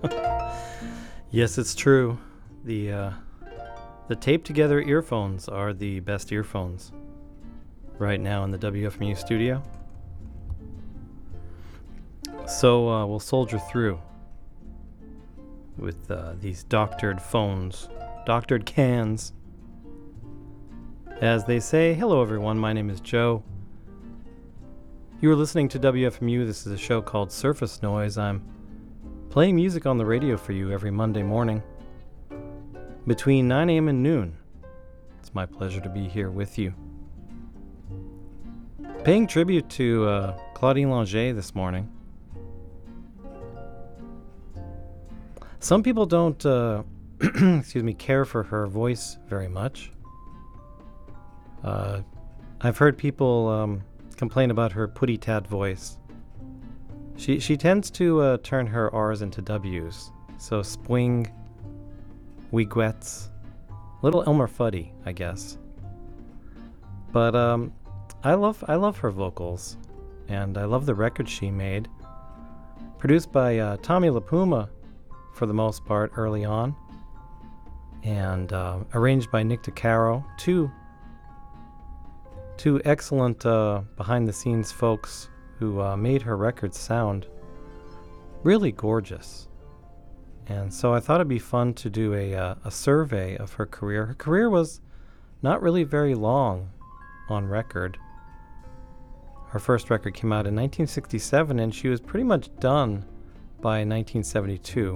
Yes, it's true. The taped together earphones are the best earphones right now in the WFMU studio. So we'll soldier through with these doctored phones, doctored cans. As they say, hello everyone, my name is Joe. You are listening to WFMU. This is a show called Surface Noise. I'm playing music on the radio for you every Monday morning between 9 a.m. and noon. It's my pleasure to be here with you. Paying tribute to Claudine Longet this morning. Some people don't care for her voice very much. I've heard people complain about her putty-tat voice. She tends to turn her R's into W's. So spwing, wigwets, little Elmer Fudd, I guess. But I love her vocals, and I love the record she made. Produced by Tommy LaPuma, for the most part, early on, and arranged by Nick DeCaro. Two excellent behind-the-scenes folks who made her records sound really gorgeous. And so I thought it'd be fun to do a survey of her career. Her career was not really very long on record. Her first record came out in 1967, and she was pretty much done by 1972.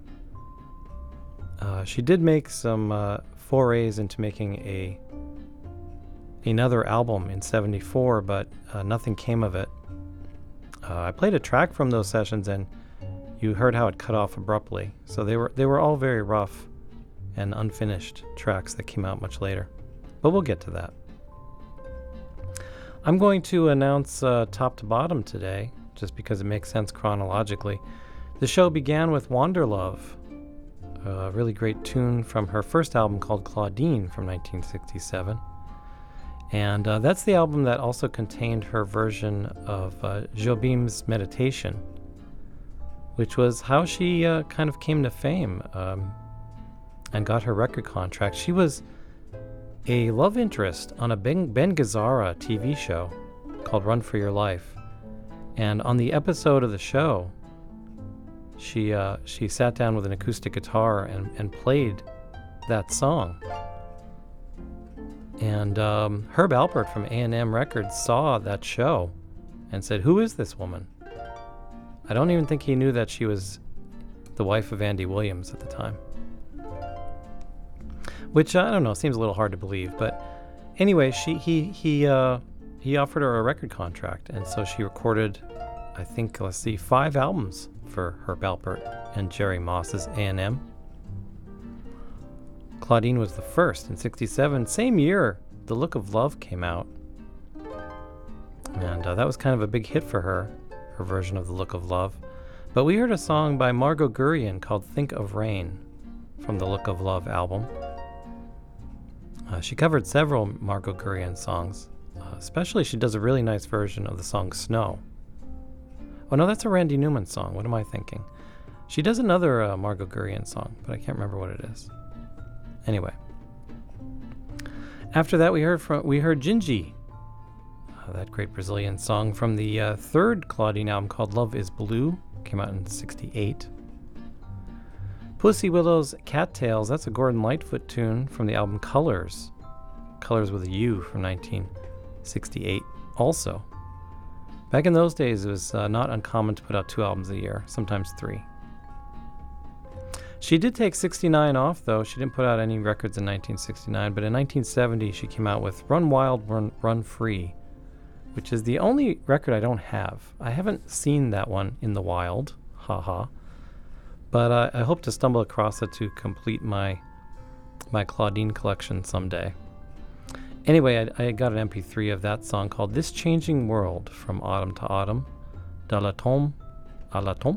She did make some forays into making another album in 74, but nothing came of it. I played a track from those sessions, and you heard how it cut off abruptly. So they were all very rough and unfinished tracks that came out much later. But we'll get to that. I'm going to announce top to bottom today, just because it makes sense chronologically. The show began with Wanderlove, a really great tune from her first album called Claudine from 1967. And that's the album that also contained her version of Jobim's Meditation, which was how she kind of came to fame and got her record contract. She was a love interest on a Ben Gazzara TV show called Run for Your Life. And on the episode of the show, she sat down with an acoustic guitar and played that song. And Herb Alpert from A&M Records saw that show and said, "Who is this woman?" I don't even think he knew that she was the wife of Andy Williams at the time. Which, I don't know, seems a little hard to believe. But anyway, he offered her a record contract. And so she recorded, I think, 5 albums for Herb Alpert and Jerry Moss's A&M. Claudine was the first in 67. Same year, The Look of Love came out. And that was kind of a big hit for her version of The Look of Love. But we heard a song by Margot Guryan called Think of Rain from the Look of Love album. She covered several Margot Guryan songs. Especially, she does a really nice version of the song Snow. Oh no, that's a Randy Newman song. What am I thinking? She does another Margot Guryan song, but I can't remember what it is. Anyway, after that we heard Gingy, that great Brazilian song from the third Claudine album called Love is Blue, came out in 68. Pussy Willow's Cattails, that's a Gordon Lightfoot tune from the album Colors with a U from 1968 also. Back in those days, it was not uncommon to put out 2 albums a year, sometimes 3. She did take 69 off, though. She didn't put out any records in 1969, but in 1970 she came out with Run Wild, Run Free, which is the only record I don't have. I haven't seen that one in the wild, haha. But I hope to stumble across it to complete my Claudine collection someday. Anyway, I got an MP3 of that song called This Changing World, From Autumn to Autumn, de l'automne à l'automne.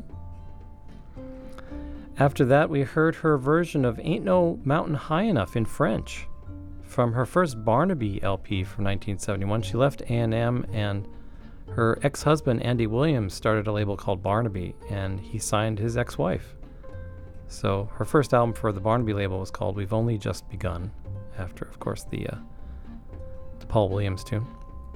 After that, we heard her version of Ain't No Mountain High Enough in French from her first Barnaby LP from 1971. She left A&M, and her ex-husband, Andy Williams, started a label called Barnaby, and he signed his ex-wife. So her first album for the Barnaby label was called We've Only Just Begun, after, of course, the Paul Williams tune.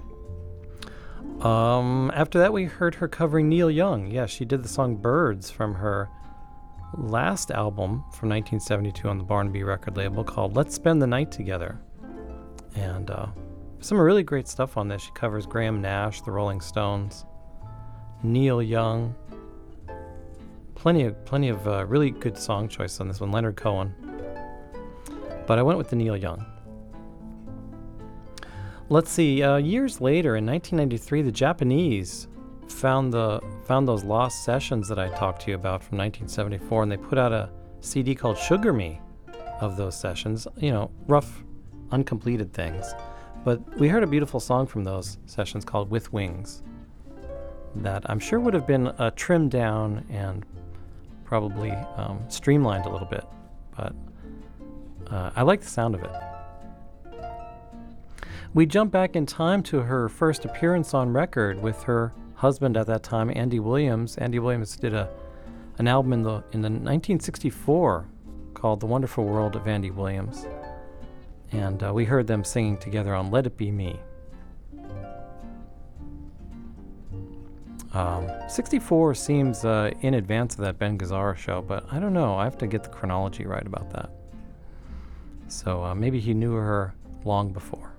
After that, we heard her covering Neil Young. Yeah, she did the song Birds from her last album from 1972 on the Barnaby record label called Let's Spend the Night Together. And some really great stuff on this. She covers Graham Nash, the Rolling Stones, Neil Young. Plenty of really good song choice on this one. Leonard Cohen. But I went with the Neil Young. Let's see. Years later, in 1993, the Japanese found those lost sessions that I talked to you about from 1974, and they put out a CD called Sugar Me of those sessions. You know, rough, uncompleted things. But we heard a beautiful song from those sessions called With Wings that I'm sure would have been trimmed down and probably streamlined a little bit. But I like the sound of it. We jump back in time to her first appearance on record with her husband at that time, Andy Williams. Andy Williams did an album in the 1964 called The Wonderful World of Andy Williams. And we heard them singing together on Let It Be Me. 64 seems in advance of that Ben Gazzara show, but I don't know. I have to get the chronology right about that. So maybe he knew her long before.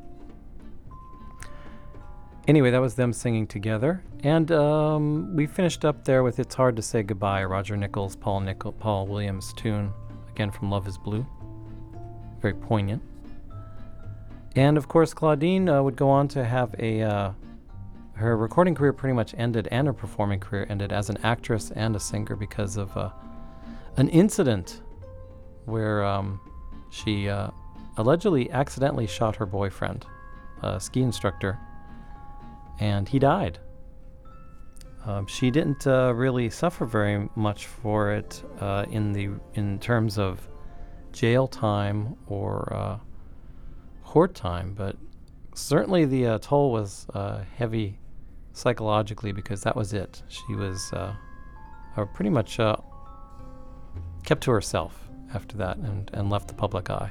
Anyway, that was them singing together. And we finished up there with It's Hard to Say Goodbye, Roger Nichols, Paul Williams tune, again from Love is Blue. Very poignant. And of course, Claudine would go on to have her recording career pretty much ended, and her performing career ended as an actress and a singer because of an incident where she allegedly accidentally shot her boyfriend, a ski instructor, and he died. She didn't really suffer very much for it in terms of jail time or court time, but certainly the toll was heavy psychologically, because that was it. She was pretty much kept to herself after that and left the public eye.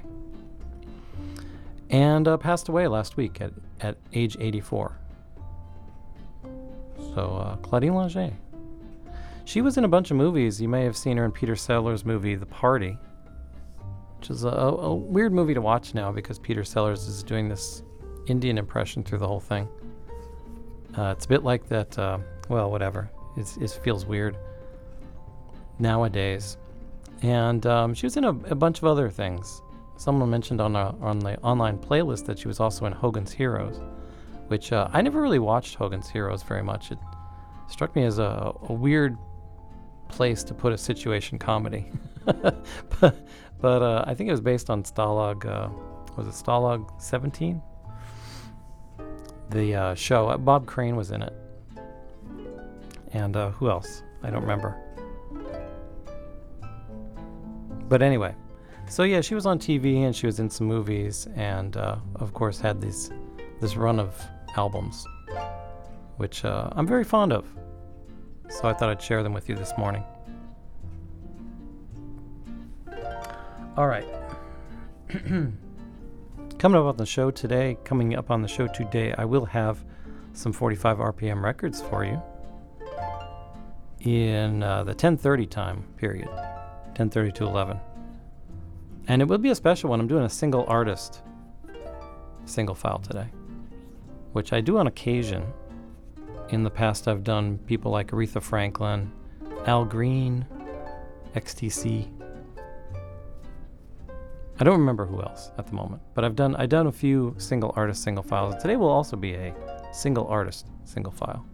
And passed away last week at age 84. So Claudine Langer. She was in a bunch of movies. You may have seen her in Peter Sellers' movie The Party, which is a weird movie to watch now because Peter Sellers is doing this Indian impression through the whole thing. It's a bit like that, well, whatever. It feels weird nowadays. And she was in a bunch of other things. Someone mentioned on the online playlist that she was also in Hogan's Heroes, which I never really watched Hogan's Heroes very much. It struck me as a weird place to put a situation comedy. but I think it was based on Stalag, was it Stalag 17? The show. Bob Crane was in it. And who else? I don't remember. But anyway, so yeah, she was on TV and she was in some movies, and of course had this run of albums, which I'm very fond of. So I thought I'd share them with you this morning. All right. Coming up on the show today, I will have some 45 RPM records for you in the 10:30 time period, 10:30 to 11. And it will be a special one. I'm doing a single artist, single file today, which I do on occasion. In the past, I've done people like Aretha Franklin, Al Green, XTC. I don't remember who else at the moment, but I've done a few single artist, single files. Today will also be a single artist, single file.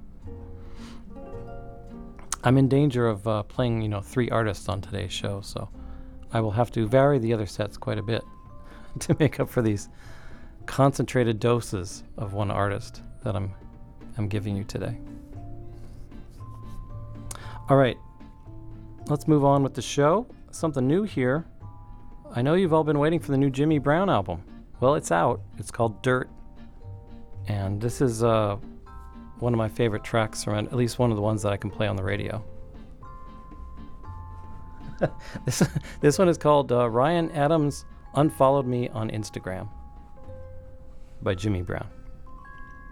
I'm in danger of playing, 3 artists on today's show, so I will have to vary the other sets quite a bit to make up for these concentrated doses of one artist that I'm giving you today. All right, let's move on with the show. Something new here. I know you've all been waiting for the new Jimmy Brown album. Well, it's out. It's called Dirt. And this is one of my favorite tracks from it, at least one of the ones that I can play on the radio. this this one is called Ryan Adams Unfollowed Me on Instagram by Jimmy Brown.